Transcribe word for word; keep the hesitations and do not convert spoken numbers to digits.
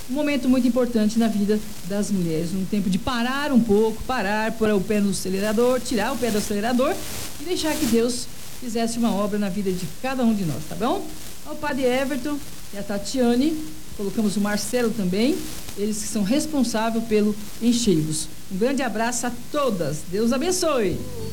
um momento muito importante na vida das mulheres, um tempo de parar um pouco, parar, pôr o pé no acelerador, tirar o pé do acelerador e deixar que Deus fizesse uma obra na vida de cada um de nós, tá bom? O Padre Everton e a Tatiane, colocamos o Marcelo também, eles que são responsáveis pelo Enchei-vos. Um grande abraço a todas, Deus abençoe!